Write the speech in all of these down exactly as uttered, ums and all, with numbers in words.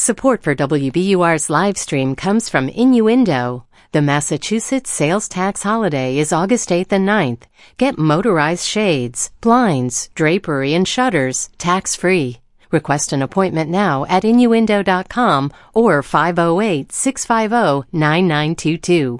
Support for W B U R's live stream comes from Innuendo. The Massachusetts sales tax holiday is August eighth and ninth. Get motorized shades, blinds, drapery, and shutters tax-free. Request an appointment now at innuendo dot com or five oh eight, six five oh, nine nine two two.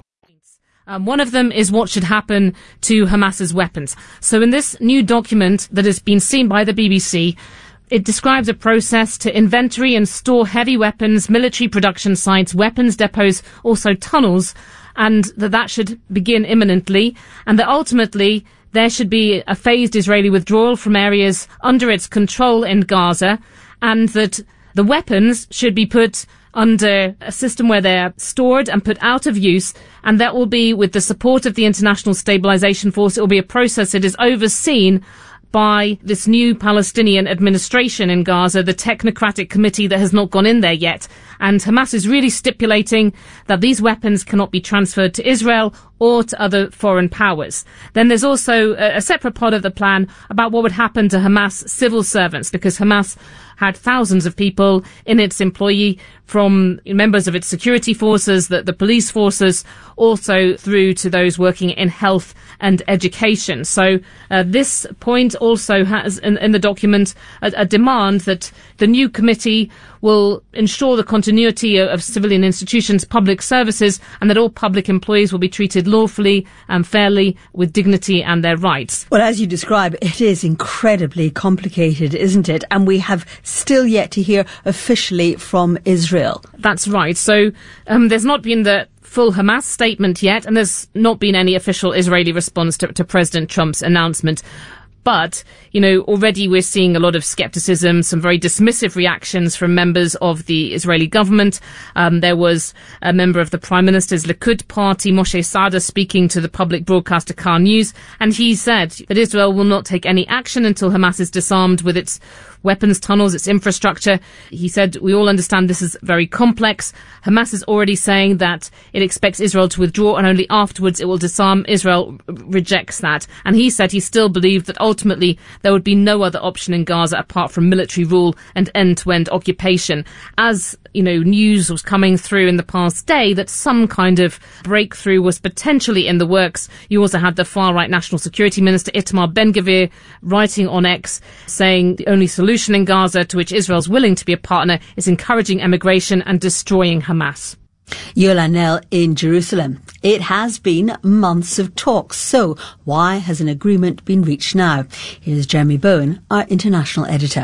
Um, one of them is what should happen to Hamas's weapons. So in this new document that has been seen by the B B C, it describes a process to inventory and store heavy weapons, military production sites, weapons depots, also tunnels, and that that should begin imminently, and that ultimately there should be a phased Israeli withdrawal from areas under its control in Gaza, and that the weapons should be put under a system where they're stored and put out of use, and that will be with the support of the International Stabilization Force. It will be a process that is overseen by this new Palestinian administration in Gaza, the technocratic committee that has not gone in there yet. And Hamas is really stipulating that these weapons cannot be transferred to Israel or to other foreign powers. Then there's also a, a separate part of the plan about what would happen to Hamas civil servants, because Hamas had thousands of people in its employee, from members of its security forces, the, the police forces, also through to those working in health and education. So uh, this point also has in, in the document a, a demand that the new committee will ensure the continuity of, of civilian institutions, public services, and that all public employees will be treated lawfully and fairly with dignity and their rights. Well, as you describe, it is incredibly complicated, isn't it? And we have still yet to hear officially from Israel. That's right. So um, there's not been the full Hamas statement yet, and there's not been any official Israeli response to, to President Trump's announcement. But, you know, already we're seeing a lot of skepticism, some very dismissive reactions from members of the Israeli government. Um, there was a member of the Prime Minister's Likud party, Moshe Sada, speaking to the public broadcaster Car News, and he said that Israel will not take any action until Hamas is disarmed with its weapons tunnels, its infrastructure. He said, we all understand this is very complex. Hamas is already saying that it expects Israel to withdraw and only afterwards it will disarm. Israel r- rejects that. And he said he still believed that ultimately there would be no other option in Gaza apart from military rule and end-to-end occupation. As, you know, news was coming through in the past day that some kind of breakthrough was potentially in the works, you also had the far-right National Security Minister Itamar Ben-Gvir writing on X saying the only solution in Gaza to which Israel's willing to be a partner is encouraging emigration and destroying Hamas. Yola Nell in Jerusalem. It has been months of talks, so why has an agreement been reached now? Here's Jeremy Bowen, our international editor.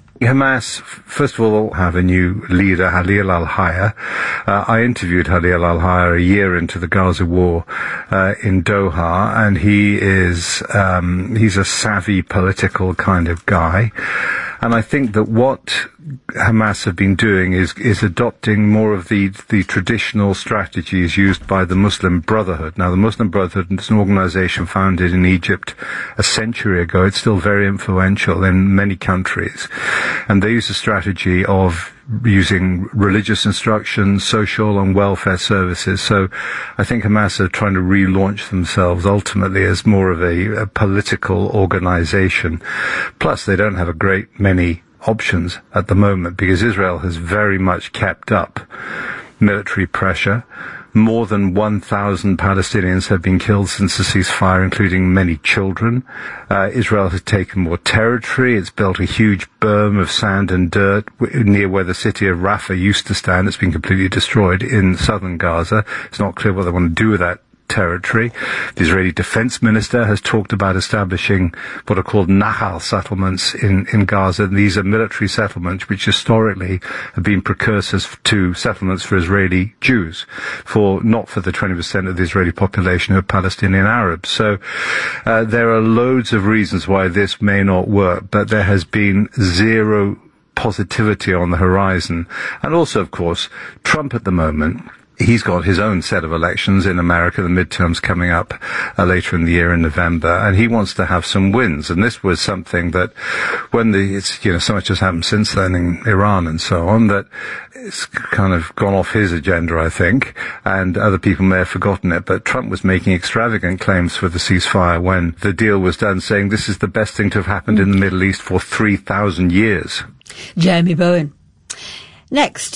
Hamas, first of all, have a new leader, Halil al-Hayya. Uh, I interviewed Halil al-Hayya a year into the Gaza war uh, in Doha, and he is um, he's a savvy political kind of guy. And I think that what Hamas have been doing is is adopting more of the the traditional strategies used by the Muslim Brotherhood. Now, the Muslim Brotherhood is an organization founded in Egypt a century ago. It's still very influential in many countries. And they use a strategy of using religious instruction, social and welfare services. So I think Hamas are trying to relaunch themselves ultimately as more of a, a political organization. Plus, they don't have a great many options at the moment because Israel has very much kept up military pressure. More than one thousand Palestinians have been killed since the ceasefire, including many children. Uh, Israel has taken more territory. It's built a huge berm of sand and dirt near where the city of Rafah used to stand. It's been completely destroyed in southern Gaza. It's not clear what they want to do with that territory. The Israeli defense minister has talked about establishing what are called Nahal settlements in, in Gaza. These are military settlements which historically have been precursors to settlements for Israeli Jews, for not for the twenty percent of the Israeli population who are Palestinian Arabs. So uh, there are loads of reasons why this may not work, but there has been zero positivity on the horizon. And also, of course, Trump at the moment, he's got his own set of elections in America, the midterms coming up uh, later in the year in November, and he wants to have some wins. And this was something that when the, it's, you know, so much has happened since then in Iran and so on, that it's kind of gone off his agenda, I think, and other people may have forgotten it, but Trump was making extravagant claims for the ceasefire when the deal was done, saying this is the best thing to have happened in the Middle East for three thousand years. Jeremy Bowen. Next.